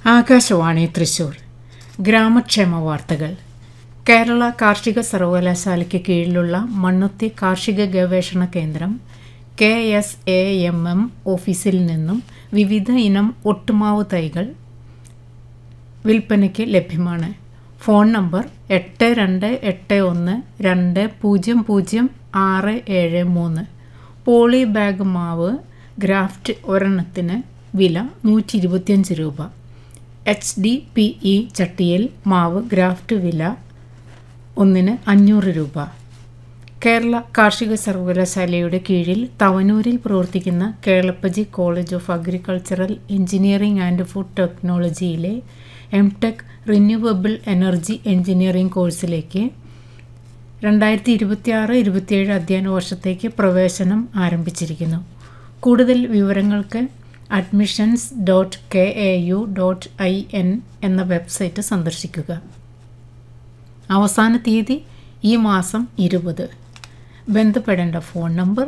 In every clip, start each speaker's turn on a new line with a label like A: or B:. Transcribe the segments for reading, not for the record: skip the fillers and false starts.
A: ആകാശവാണി തൃശൂർ ഗ്രാമക്ഷേമ വാർത്തകൾ. കേരള കാർഷിക സർവകലാശാലയ്ക്ക് കീഴിലുള്ള മണ്ണുത്തി കാർഷിക ഗവേഷണ കേന്ദ്രം KSAMM ഓഫീസിൽ നിന്നും വിവിധ ഇനം ഒട്ടുമാവ് തൈകൾ വിൽപ്പനയ്ക്ക് ലഭ്യമാണ്. Phone number 8281200673. പോളി ബാഗ് മാവ് ഗ്രാഫ്റ്റ് ഒരെണ്ണത്തിന് വില 125 രൂപ. HDPE ചട്ടിയിൽ മാവ് ഗ്രാഫ്റ്റ് വില ഒന്നിന് 500 രൂപ. കേരള കാർഷിക സർവകലാശാലയുടെ കീഴിൽ തവനൂരിൽ പ്രവർത്തിക്കുന്ന Kelappaji college of agricultural engineering and food ടെക്നോളജിയിലെ MTech renewable energy engineering കോഴ്സിലേക്ക് 2026-27 അധ്യയന വർഷത്തേക്ക് പ്രവേശനം ആരംഭിച്ചിരിക്കുന്നു. കൂടുതൽ വിവരങ്ങൾക്ക് admissions.kau.in എന്ന വെബ്സൈറ്റ് സന്ദർശിക്കുക. അവസാന തീയതി ഈ മാസം 20. ബന്ധപ്പെടേണ്ട ഫോൺ നമ്പർ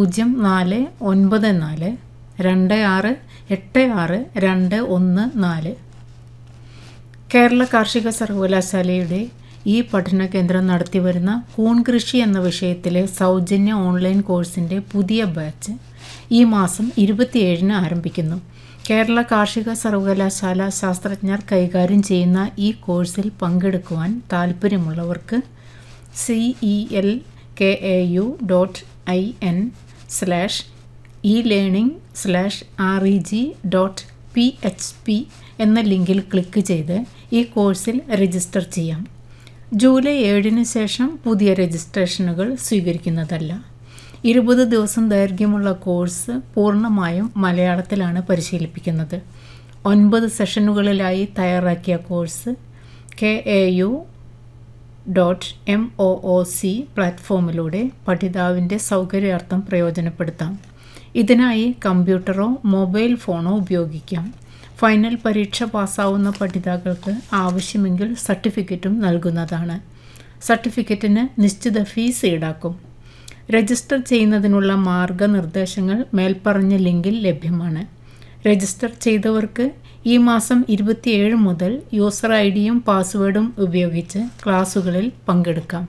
A: 042426862214. കേരള കാർഷിക സർവകലാശാലയുടെ ഈ പഠന കേന്ദ്രം നടത്തിവരുന്ന കൂൺ കൃഷി എന്ന വിഷയത്തിലെ സൗജന്യ ഓൺലൈൻ കോഴ്സിൻ്റെ പുതിയ ബാച്ച് ഈ മാസം 27 ആരംഭിക്കുന്നു. കേരള കാർഷിക സർവകലാശാല ശാസ്ത്രജ്ഞർ കൈകാര്യം ചെയ്യുന്ന ഈ കോഴ്സിൽ പങ്കെടുക്കുവാൻ താൽപ്പര്യമുള്ളവർക്ക് celkau.in/elearning/reg.php എന്ന ലിങ്കിൽ ക്ലിക്ക് ചെയ്ത് ഈ കോഴ്സിൽ രജിസ്റ്റർ ചെയ്യാം. ജൂലൈ 7 ശേഷം പുതിയ രജിസ്ട്രേഷനുകൾ സ്വീകരിക്കുന്നതല്ല. 20 ദിവസം ദൈർഘ്യമുള്ള കോഴ്സ് പൂർണ്ണമായും മലയാളത്തിലാണ് പരിശീലിപ്പിക്കുന്നത്. 9 സെഷനുകളിലായി തയ്യാറാക്കിയ കോഴ്സ് KAU.MOOC പ്ലാറ്റ്ഫോമിലൂടെ പഠിതാവിൻ്റെ സൗകര്യാർത്ഥം പ്രയോജനപ്പെടുത്താം. ഇതിനായി കമ്പ്യൂട്ടറോ മൊബൈൽ ഫോണോ ഉപയോഗിക്കാം. ഫൈനൽ പരീക്ഷ പാസ്സാവുന്ന പഠിതാക്കൾക്ക് ആവശ്യമെങ്കിൽ സർട്ടിഫിക്കറ്റും നൽകുന്നതാണ്. സർട്ടിഫിക്കറ്റിന് നിശ്ചിത ഫീസ് ഈടാക്കും. രജിസ്റ്റർ ചെയ്യുന്നതിനുള്ള മാർഗനിർദ്ദേശങ്ങൾ മേൽപ്പറഞ്ഞ ലിങ്കിൽ ലഭ്യമാണ്. രജിസ്റ്റർ ചെയ്തവർക്ക് ഈ മാസം 27 മുതൽ യൂസർ ID യും പാസ്വേഡും ഉപയോഗിച്ച് ക്ലാസുകളിൽ പങ്കെടുക്കാം.